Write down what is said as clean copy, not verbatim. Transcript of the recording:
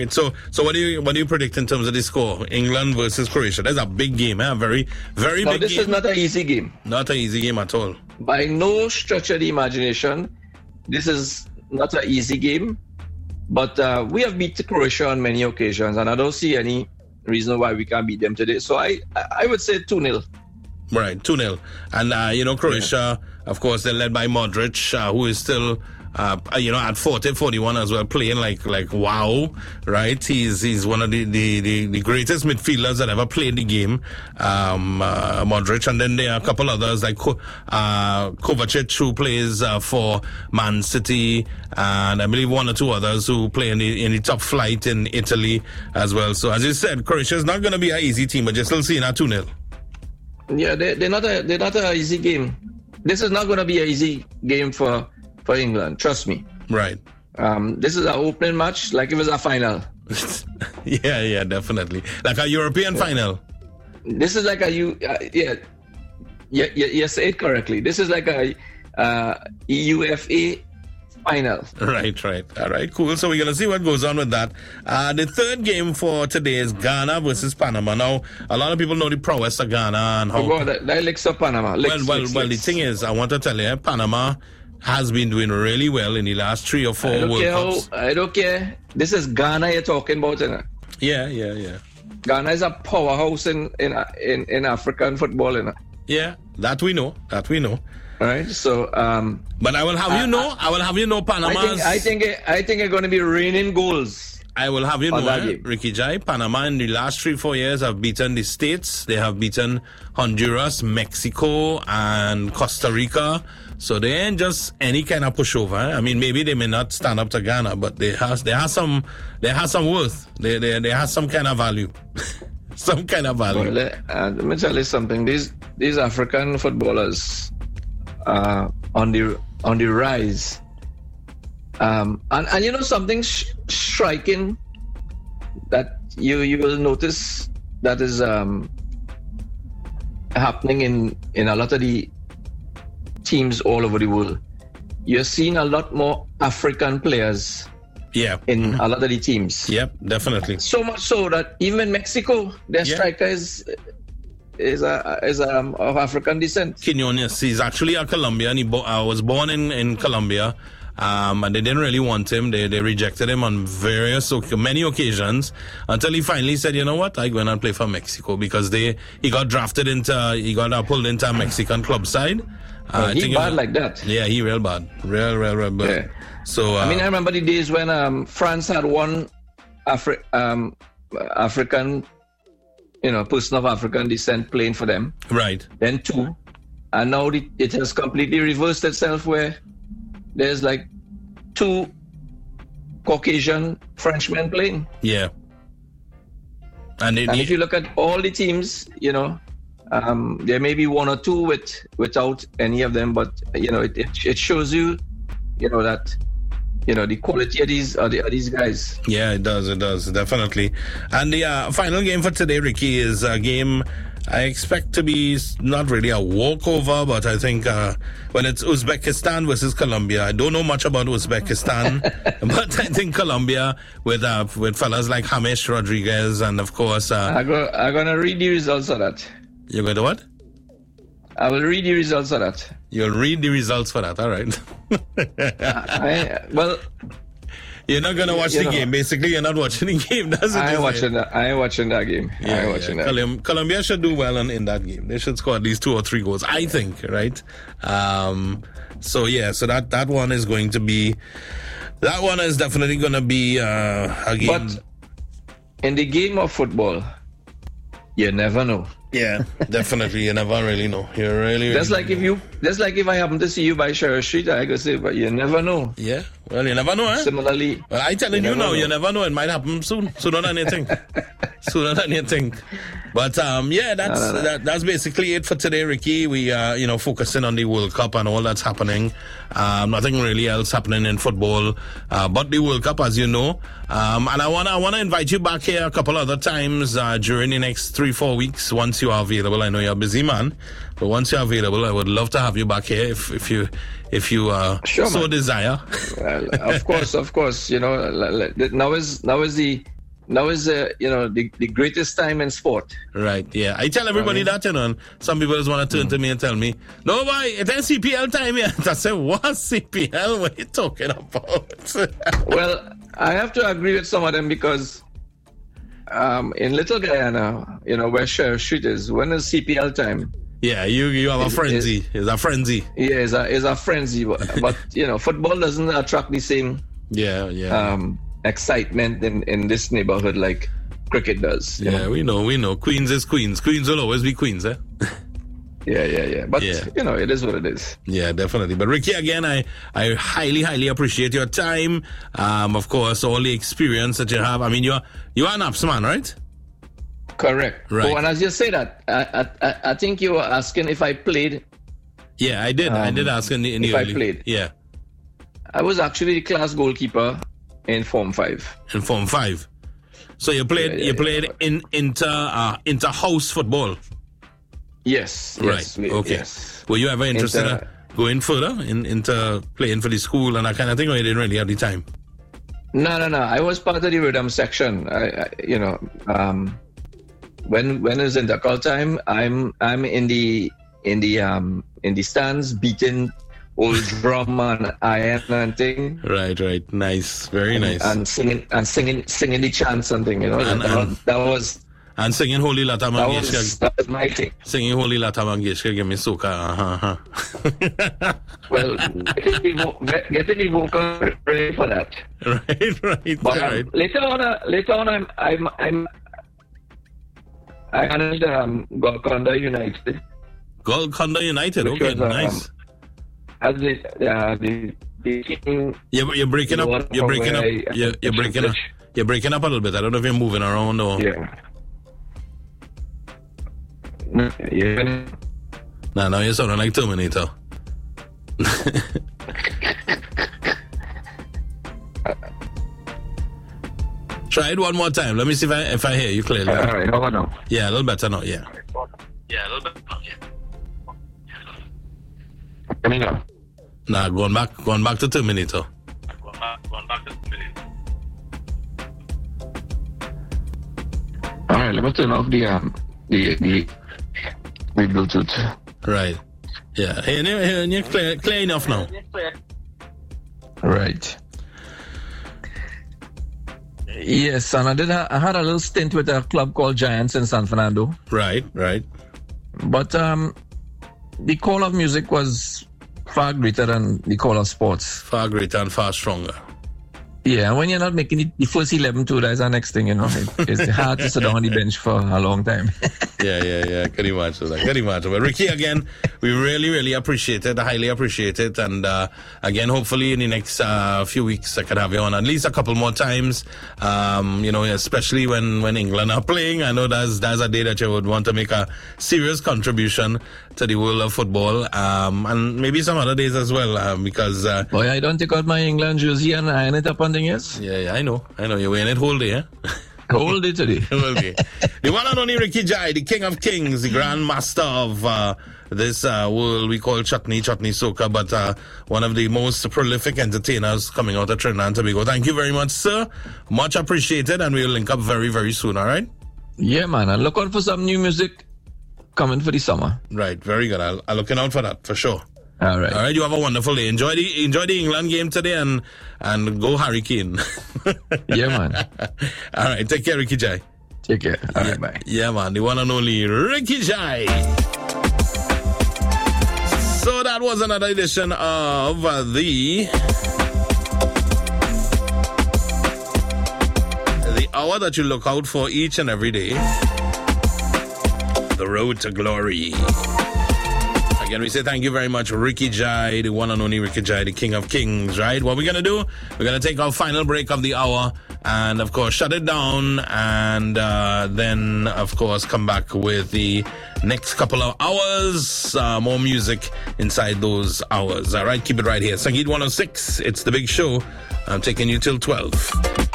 So what do you predict in terms of the score? England versus Croatia. That's a big game, eh? Very, very big game. This is not an easy game. Not an easy game at all. By no stretch of the imagination, this is not an easy game. But we have beat Croatia on many occasions, and I don't see any reason why we can't beat them today. So I would say 2-0. Right, 2-0. And, Croatia, of course, they're led by Modric, who is still... at 40, 41 as well, playing like wow, right? He's one of the greatest midfielders that ever played the game, Modric. And then there are a couple others like Kovacic, who plays for Man City, and I believe one or two others who play in the top flight in Italy as well. So as you said, Croatia is not going to be an easy team, but you're still seeing a 2-0. Yeah, they're not an easy game. This is not going to be an easy game for England, trust me. Right. This is an opening match, like it was a final. yeah, definitely. Like a European final. This is like you say it correctly. This is like a EUFA final. Right. All right, cool. So we're going to see what goes on with that. The third game for today is Ghana versus Panama. Now, a lot of people know the prowess of Ghana and how... Oh, God, that licks up Panama. The thing is, I want to tell you, Panama has been doing really well in the last 3 or 4 World Cups. I don't care. This is Ghana you're talking about, isn't it? Yeah. Ghana is a powerhouse in African football, isn't it? Yeah, that we know. All right, so... but I will have you know, Panama's... I think it's going to be raining goals. I will have you know, Ricky Jai, Panama in the last 3-4 years have beaten the States. They have beaten Honduras, Mexico, and Costa Rica. So they ain't just any kind of pushover. Eh? I mean, maybe they may not stand up to Ghana, but they have some worth. They have some kind of value. Some kind of value. Well, let me tell you something. These African footballers are on the rise. And you know something striking that you will notice that is happening in a lot of the teams all over the world. You're seeing a lot more African players in a lot of the teams. Yep, definitely. So much so that even in Mexico, their striker is of African descent. Quinones, he's actually a Colombian. He was born in Colombia. And they didn't really want him. They rejected him on many occasions until he finally said, you know what, I go in and play for Mexico, because he got pulled into a Mexican club side. He bad like that. Yeah, he real bad. Real bad. Yeah. So, I remember the days when France had one African, person of African descent playing for them. Right. Then 2. And now it has completely reversed itself, where there's like 2 Caucasian Frenchmen playing. Yeah. And if you look at all the teams, there may be 1 or 2 without any of them, but it shows you, that the quality of these guys. Yeah, it does definitely. And the final game for today, Ricky, is a game I expect to be not really a walkover, but I think when it's Uzbekistan versus Colombia, I don't know much about Uzbekistan, but I think Colombia with fellas like James Rodriguez and of course I'm gonna read the results of that. You're going to what? I will read the results of that. You'll read the results for that, all right. You're not going to watch the game. Basically, you're not watching the game. I ain't watching that game. Colombia should do well in that game. They should score at least 2 or 3 goals, I think, right? So that one is going to be... That one is definitely going to be a game... But in the game of football, you never know. Yeah, definitely. You never really know. You really that's like if I happen to see you by Sherry Street, I could say, but you never know. Yeah, well, you never know, eh? Similarly, well, I telling you now, you never know. It might happen sooner than you think. Sooner than you think. But that's basically it for today, Ricky. We focusing on the World Cup and all that's happening. Nothing really else happening in football, but the World Cup, as you know. And I wanna invite you back here a couple other times during the next 3-4 weeks once you are available. I know you're a busy man, but once you're available, I would love to have you back here if you sure, so man. desire. Well, of course. Now is the greatest time in sport. Right, yeah. I tell everybody that, and some people just want to turn to me and tell me, no, boy, it ain't CPL time yet. I say, what CPL? What are you talking about? Well, I have to agree with some of them because in Little Guyana, where Sheriff Street is, when is CPL time? Yeah, you have a frenzy. It's a frenzy. Yeah, it's a frenzy. But football doesn't attract the same excitement in this neighborhood like cricket does. Yeah, we know. Queens is Queens. Queens will always be Queens, eh? Yeah. But, it is what it is. Yeah, definitely. But Ricky, again, I highly, highly appreciate your time. Of course, all the experience that you have. I mean, you're an Aps man, right? Correct. Right. Oh, and as you say that, I think you were asking if I played. Yeah, I did. I did ask in the if early. I played. Yeah. I was actually the class goalkeeper in Form 5. In Form 5. So you played in inter-house football? Yes. Right. Okay. Yes. Were you ever interested in going further into playing for the school and that kind of thing, or you didn't really have the time? No. I was part of the rhythm section. When it's intercall time, I'm in the stands beating old drum and iron and thing. Right. Nice. Very nice. And singing the chants and thing. That was. And singing Holy Lata Mangeshkar. That was my thing. Singing Holy Lata Mangeshkar, give me soca. Well, getting the vocal ready for that. Right. But Right. later on, I managed Golconda United. Golconda United. Which Okay, was, nice. As the team. You're breaking up. You're breaking up. You're breaking up. You're breaking up a little bit. I don't know if you're moving around or. Yeah. Nah, now you're sounding like Terminator. Try it one more time. Let me see if I hear you clearly. All right, how about now? Yeah, a little better now. Yeah. Yeah, a little bit. Can you know? Nah, going back to Terminator. All right, let me turn off the Bluetooth. Right. Yeah. Hey, you're clear enough now. Right. Yes, and I had a little stint with a club called Giants in San Fernando. Right. But the call of music was far greater than the call of sports. Far greater and far stronger. Yeah, when you're not making the first 11 too, that's the next thing, it's hard to sit down on the bench for a long time. Yeah. Can you imagine that? But Ricky, again, we really, really appreciate it. I highly appreciate it. And again, hopefully in the next few weeks, I can have you on at least a couple more times. Especially when England are playing. I know that's a day that you would want to make a serious contribution to the world of football. And maybe some other days as well, because... Boy, I don't take out my England jersey and iron it up on thing, yes? Yeah, I know. You're wearing it whole day, eh? Whole day today. Whole day. The one and only Ricky Jai, the king of kings, the grand master of this world we call Chutney Soca, but one of the most prolific entertainers coming out of Trinidad and Tobago. Thank you very much, sir. Much appreciated, and we'll link up very, very soon, all right? Yeah, man. And look out for some new music coming for the summer. Right, very good. I'll look out for that, for sure. All right. You have a wonderful day. Enjoy the England game today and go Harry Kane. Yeah, man. All right. Take care, Ricky Jai. Take care. All right, bye. Yeah, man. The one and only Ricky Jai. So that was another edition of the hour that you look out for each and every day. The Road to Glory. Again, we say thank you very much, Ricky Jai, the one and only Ricky Jai, the King of Kings, right? What we're going to do, we're going to take our final break of the hour and, of course, shut it down and then, of course, come back with the next couple of hours, more music inside those hours. All right, keep it right here. Sangeet 106, it's The Big Show. I'm taking you till 12.